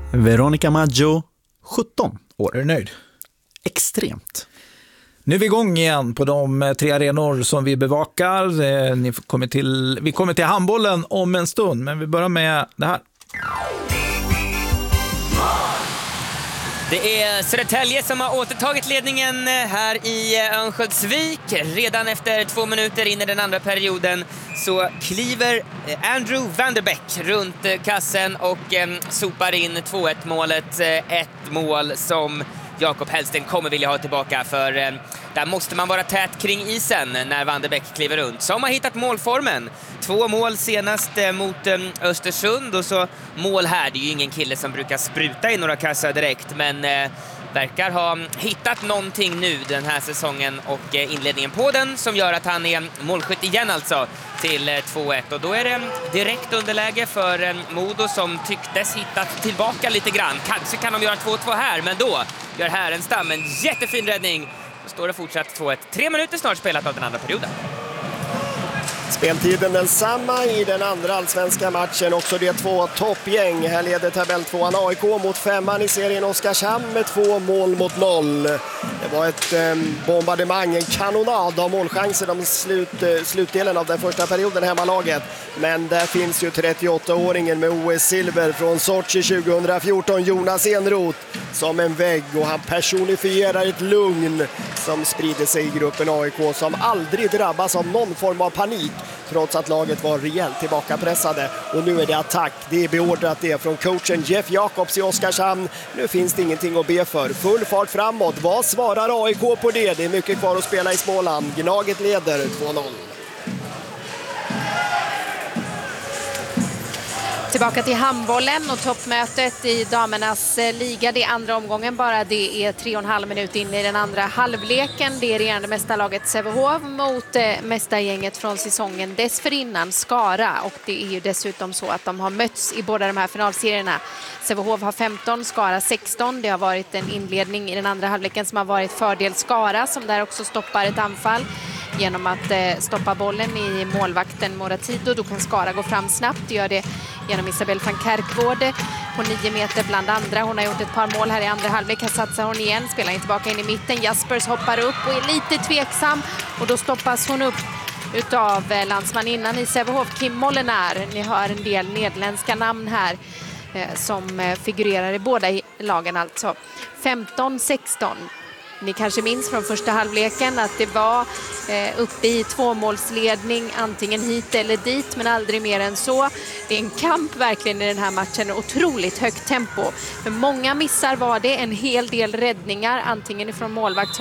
Veronica Maggio, 17 år. Är du nöjd? Extremt. Nu är vi igång igen på de 3 arenor som vi bevakar. Vi kommer till handbollen om en stund, men vi börjar med det här. Det är Södertälje som har återtagit ledningen här i Örnsköldsvik. Redan efter 2 minuter in i den andra perioden så kliver Andrew Vanderbeck runt kassen och sopar in 2-1-målet. Ett mål som Jakob Hellsten kommer vilja ha tillbaka, för där måste man vara tät kring isen när Vanderbeck kliver runt. Som har hittat målformen. 2 mål senast mot Östersund, och så mål här. Det är ju ingen kille som brukar spruta i några kassar direkt, men verkar ha hittat någonting nu den här säsongen och inledningen på den som gör att han är målskytt igen alltså till 2-1. Och då är det direkt underläge för Modo som tycktes hittat tillbaka lite grann. Kanske kan de göra 2-2 här, men då gör Härenstam en jättefin räddning. Då står det fortsatt 2-1. 3 minuter snart spelat av den andra perioden. Speltiden densamma i den andra allsvenska matchen. Också det 2 toppgäng. Här leder tabelltvåan AIK mot 5:an i serien Oskarshamn med 2 mål mot 0. Det var ett bombardemang, en kanonad av målchanser de slutdelen av den första perioden, hemmalaget. Men där finns ju 38-åringen med OS-silver från Sochi 2014, Jonas Enroth, som en vägg, och han personifierar ett lugn som sprider sig i gruppen AIK, som aldrig drabbas av någon form av panik trots att laget var rejält tillbakapressade. Och nu är det attack. Det är beordrat det från coachen Jeff Jakobs i Oskarshamn. Nu finns det ingenting att be för. Full fart framåt. Vad svarar AIK på det? Det är mycket kvar att spela i Småland. Gnaget leder 2-0. Tillbaka till handbollen och toppmötet i damernas liga. Det är andra omgången bara. Det är 3,5 minuter in i den andra halvleken. Det är regerande mästarlaget Sävehof mot mästargänget från säsongen dessförinnan, Skara. Och det är ju dessutom så att de har mötts i båda de här finalserierna. Sävehof har 15, Skara 16. Det har varit en inledning i den andra halvleken som har varit fördel Skara, som där också stoppar ett anfall genom att stoppa bollen i målvakten Moratido. Då kan Skara gå fram snabbt. Det gör det genom Isabel van Kerkvård på 9 meter bland andra. Hon har gjort ett par mål här i andra halvlek. Här satsar hon igen. Spelar inte tillbaka in i mitten. Jaspers hoppar upp och är lite tveksam. Och då stoppas hon upp utav landsmaninnan i Sävehof, Kim Molenaar. Ni hör en del nederländska namn här som figurerar i båda lagen alltså. 15-16. Ni kanske minns från första halvleken att det var uppe i 2-målsledning, antingen hit eller dit, men aldrig mer än så. Det är en kamp verkligen i den här matchen, otroligt högt tempo. För många missar var det, en hel del räddningar, antingen ifrån målvakt